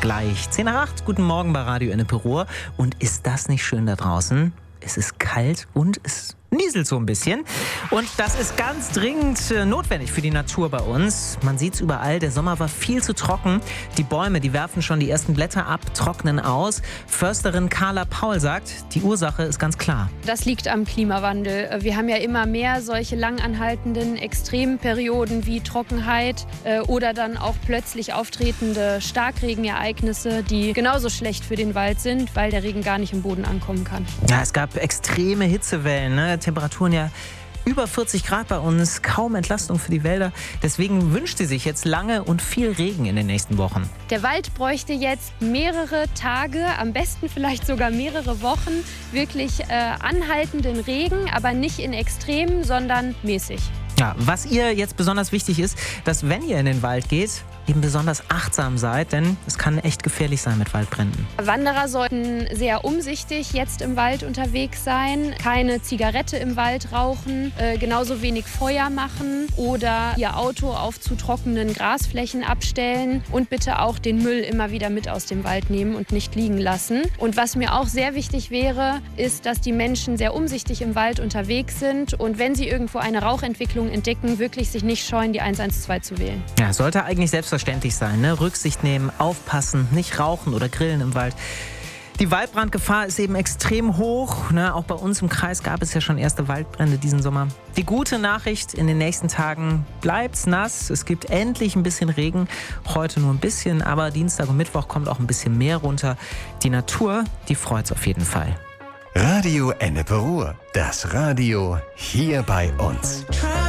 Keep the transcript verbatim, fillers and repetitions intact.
gleich. zehn nach acht, guten Morgen bei Radio Ennepe-Ruhr. Und ist das nicht schön da draußen? Es ist kalt und es nieselt so ein bisschen. Und das ist ganz dringend äh, notwendig für die Natur bei uns. Man sieht es überall, der Sommer war viel zu trocken. Die Bäume, die werfen schon die ersten Blätter ab, trocknen aus. Försterin Carla Paul sagt, die Ursache ist ganz klar. Das liegt am Klimawandel. Wir haben ja immer mehr solche langanhaltenden Extremperioden wie Trockenheit äh, oder dann auch plötzlich auftretende Starkregenereignisse, die genauso schlecht für den Wald sind, weil der Regen gar nicht im Boden ankommen kann. Ja, es gab extreme Hitzewellen, ne? Temperaturen ja über vierzig Grad bei uns, kaum Entlastung für die Wälder. Deswegen wünscht sie sich jetzt lange und viel Regen in den nächsten Wochen. Der Wald bräuchte jetzt mehrere Tage, am besten vielleicht sogar mehrere Wochen, wirklich äh, anhaltenden Regen, aber nicht in Extremen, sondern mäßig. Ja, was ihr jetzt besonders wichtig ist, dass wenn ihr in den Wald geht, eben besonders achtsam seid, denn es kann echt gefährlich sein mit Waldbränden. Wanderer sollten sehr umsichtig jetzt im Wald unterwegs sein, keine Zigarette im Wald rauchen, äh, genauso wenig Feuer machen oder ihr Auto auf zu trockenen Grasflächen abstellen und bitte auch den Müll immer wieder mit aus dem Wald nehmen und nicht liegen lassen. Und was mir auch sehr wichtig wäre, ist, dass die Menschen sehr umsichtig im Wald unterwegs sind und wenn sie irgendwo eine Rauchentwicklung entdecken, wirklich sich nicht scheuen, die eins eins zwei zu wählen. Ja, sollte eigentlich selbstverständlich sein, ne? Rücksicht nehmen, aufpassen, nicht rauchen oder grillen im Wald. Die Waldbrandgefahr ist eben extrem hoch, ne? Auch bei uns im Kreis gab es ja schon erste Waldbrände diesen Sommer. Die gute Nachricht, in den nächsten Tagen bleibt's nass. Es gibt endlich ein bisschen Regen, heute nur ein bisschen, aber Dienstag und Mittwoch kommt auch ein bisschen mehr runter. Die Natur, die freut's auf jeden Fall. Radio Ennepe-Ruhr, das Radio hier bei uns.